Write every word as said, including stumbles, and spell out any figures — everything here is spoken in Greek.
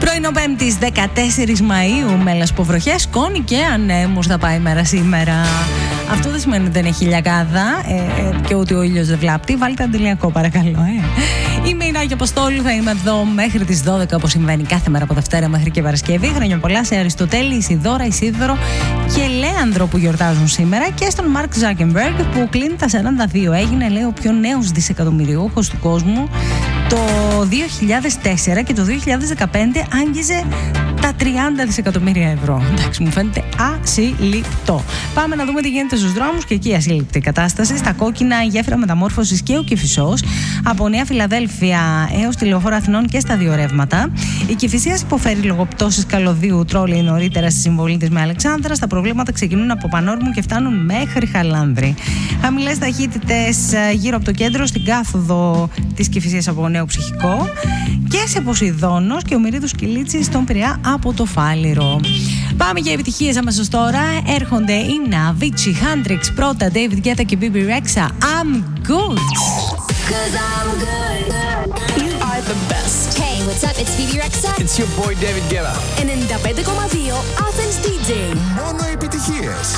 Πρωινό Πέμπτης δεκατέσσερις Μαΐου με λασποβροχές, σκόνη και ανέμους θα πάει η μέρα σήμερα. Αυτό δεν σημαίνει ότι δεν έχει λιακάδα ε, και ότι ο ήλιος δεν βλάπτει. Βάλτε αντιλιακό παρακαλώ. Ε. Είμαι η Νάκη Αποστόλου, θα είμαι εδώ μέχρι τις δώδεκα όπως συμβαίνει κάθε μέρα από Δευτέρα μέχρι και Παρασκευή. Χρόνια πολλά σε Αριστοτέλη, Ισιδώρα, Ισίδωρο και Λέανδρο που γιορτάζουν σήμερα και στον Μάρκ Ζάκεμπεργκ που κλείνει τα σαράντα δύο. Έγινε, λέει, ο πιο νέος δισεκατομμυριούχος του κόσμου το δύο χιλιάδες τέσσερα και το δύο χιλιάδες δεκαπέντε άγγιζε τα τριάντα δισεκατομμύρια ευρώ. Εντάξει, μου φαίνεται ασύλληπτό. Πάμε να δούμε τι γίνεται στους δρόμους και εκεί ασύλληπτη κατάσταση. Στα κόκκινα, η γέφυρα μεταμόρφωσης και ο Κηφισός, από Νέα Φιλαδέλφια έως τη Λεωφόρο Αθηνών και στα δύο ρεύματα. Η Κηφισίας υποφέρει λόγω πτώσης καλωδίου τρόλεϊ νωρίτερα στη συμβολή της με Αλεξάνδρα. Τα προβλήματα ξεκινούν από Πανόρμου και φτάνουν μέχρι Χαλάνδρη. Χαμηλές ταχύτητες γύρω από το κέντρο στην κάθοδο της Κηφισίας από Νέο Ψυχικό και σε Ποσειδώνος και ο Μυρίδος Κιλίτσης στον Πειραιά από το Φάληρο. Πάμε για επιτυχίες αμέσως τώρα. Έρχονται η Avicii, Hendrix, πρώτα David Guetta και Bebe Rexha. I'm good. Cause I'm good. You are the best. Hey, what's up? It's Bebe Rexha. It's your boy David Guetta. ενενήντα πέντε κόμμα δύο Athens ντι τζέι. Μόνο επιτυχίες.